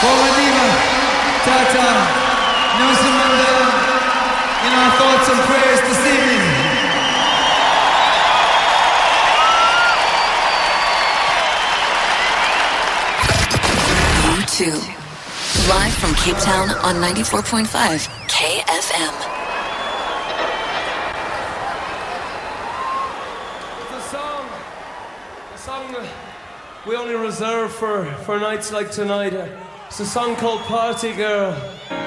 For Madiba, Tata, Nelson Mandela, in our thoughts and prayers this evening. U2, live from Cape Town on 94.5 KFM. A song we only reserve for nights like tonight. It's a song called Party Girl.